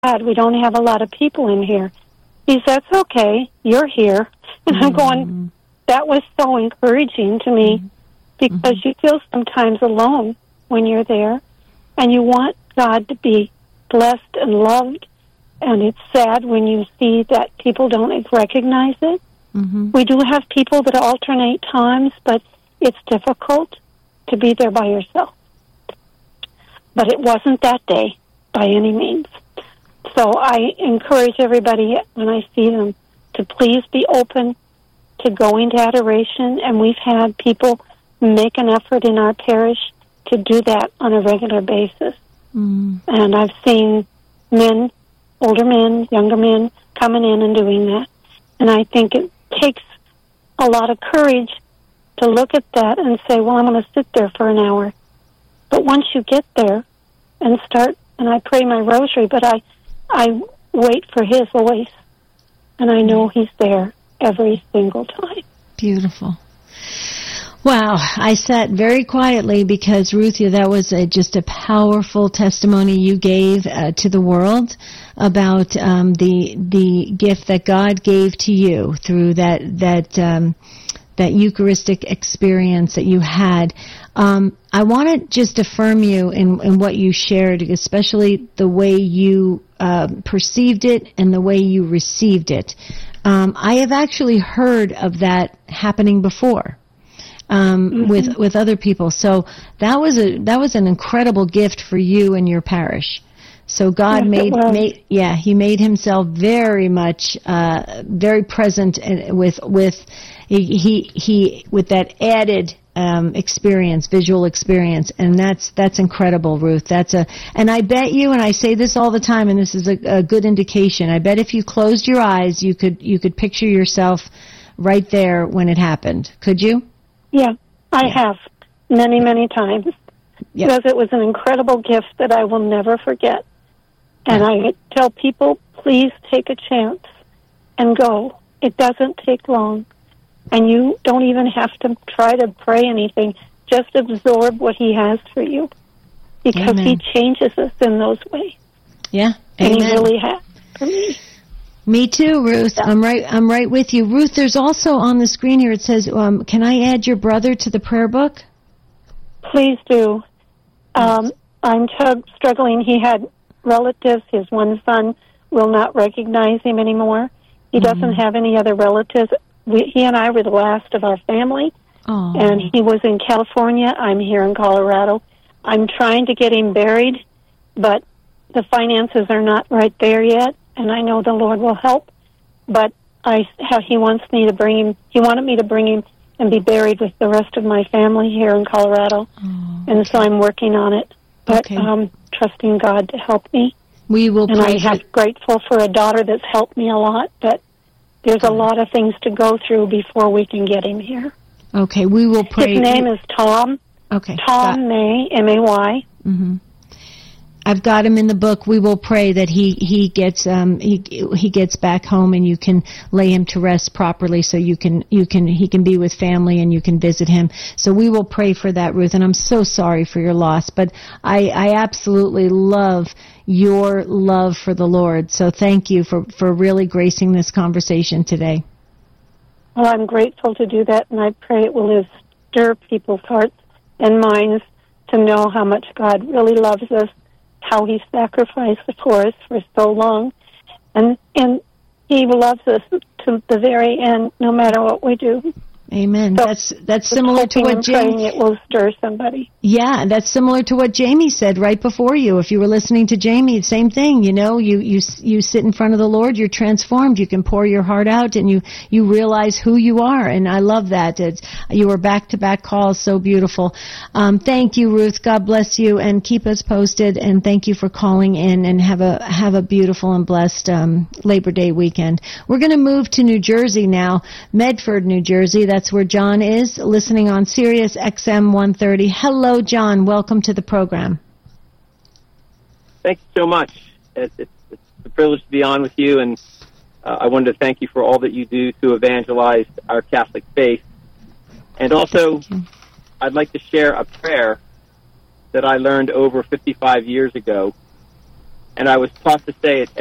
sad. We don't have a lot of people in here. He said, that's okay. You're here. And I'm going, that was so encouraging to me because you feel sometimes alone when you're there. And you want God to be blessed and loved. And it's sad when you see that people don't recognize it. We do have people that alternate times, but it's difficult to be there by yourself. But it wasn't that day by any means. So I encourage everybody when I see them to please be open to going to adoration. And we've had people make an effort in our parish to do that on a regular basis. And I've seen men, older men, younger men, coming in and doing that. And I think it takes a lot of courage to look at that and say, well, I'm going to sit there for an hour. But once you get there and start, and I pray my rosary, but I wait for his voice, and I know he's there every single time. Beautiful. Wow, I sat very quietly because, Ruth, that was just a powerful testimony you gave to the world about the gift that God gave to you through that Eucharistic experience that you had. I want to just affirm you in what you shared, especially the way you perceived it and the way you received it. I have actually heard of that happening before. With other people. So that was an incredible gift for you and your parish. So God he made himself very much very present with that added experience, visual experience, and that's incredible, Ruth. And I bet you, and I say this all the time, and this is a good indication. I bet if you closed your eyes, you could picture yourself right there when it happened. Could you? Yeah, I have many, many times because it was an incredible gift that I will never forget. And I tell people, please take a chance and go. It doesn't take long. And you don't even have to try to pray anything. Just absorb what he has for you because he changes us in those ways. Yeah, and he really has for me. Me too, Ruth. I'm right with you. Ruth, there's also on the screen here, it says, can I add your brother to the prayer book? Please do. I'm struggling. He had relatives. His one son will not recognize him anymore. He doesn't have any other relatives. He and I were the last of our family, and he was in California. I'm here in Colorado. I'm trying to get him buried, but the finances are not right there yet. And I know the Lord will help, but he wanted me to bring him and be buried with the rest of my family here in Colorado. And so I'm working on it, but trusting God to help me. We will pray. And I'm grateful for a daughter that's helped me a lot, but there's a lot of things to go through before we can get him here. Okay, we will pray. His name is Tom. Okay. Tom May, M-A-Y. I've got him in the book. We will pray that he gets back home and you can lay him to rest properly, so he can be with family and you can visit him. So we will pray for that, Ruth. And I'm so sorry for your loss, but I absolutely love your love for the Lord. So thank you for really gracing this conversation today. Well, I'm grateful to do that, and I pray it will stir people's hearts and minds to know how much God really loves us, how he sacrificed for us for so long, and he loves us to the very end, no matter what we do. Amen. So that's similar to what Jamie. It will stir somebody. Yeah, that's similar to what Jamie said right before you. If you were listening to Jamie, same thing. You know, you sit in front of the Lord, you're transformed. You can pour your heart out, and you realize who you are. And I love that. You were back-to-back calls, so beautiful. Thank you, Ruth. God bless you, and keep us posted. And thank you for calling in. And have a beautiful and blessed Labor Day weekend. We're going to move to New Jersey now, Medford, New Jersey. That's where John is, listening on Sirius XM 130. Hello, John. Welcome to the program. Thank you so much. It's a privilege to be on with you, and I wanted to thank you for all that you do to evangelize our Catholic faith. And also, I'd like to share a prayer that I learned over 55 years ago. and I was taught to say it